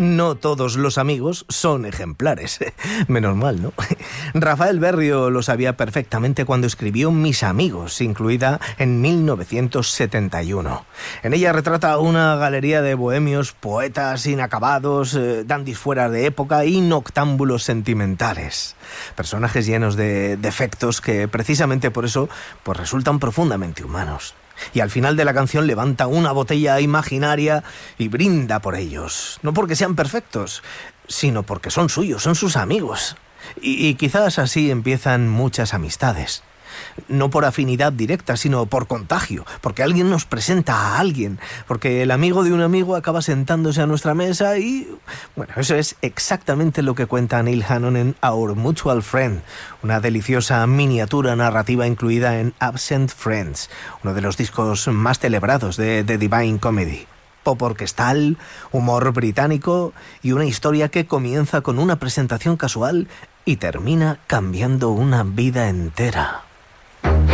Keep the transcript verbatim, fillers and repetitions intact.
No todos los amigos son ejemplares. Menos mal, ¿no? Rafael Berrio lo sabía perfectamente cuando escribió Mis amigos, incluida en mil novecientos setenta y uno. En ella retrata una galería de bohemios, poetas inacabados, eh, dandis fuera de época y noctámbulos sentimentales. Personajes llenos de defectos que precisamente por eso pues resultan profundamente humanos. Y al final de la canción levanta una botella imaginaria y brinda por ellos. No porque sean perfectos, sino porque son suyos, son sus amigos. Y, y quizás así empiezan muchas amistades. No por afinidad directa, sino por contagio, porque alguien nos presenta a alguien, porque el amigo de un amigo acaba sentándose a nuestra mesa y... Bueno, eso es exactamente lo que cuenta Neil Hannon en Our Mutual Friend, una deliciosa miniatura narrativa incluida en Absent Friends, uno de los discos más celebrados de The Divine Comedy. Pop orquestal, humor británico y una historia que comienza con una presentación casual y termina cambiando una vida entera.